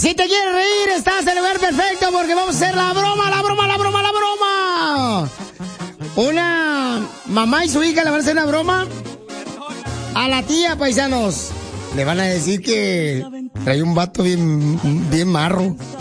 Si te quieres reír, estás en el lugar perfecto porque vamos a hacer la broma, la broma, la broma, la broma. Una mamá y su hija le van a hacer una broma a la tía, paisanos. Le van a decir que trae un vato bien marro.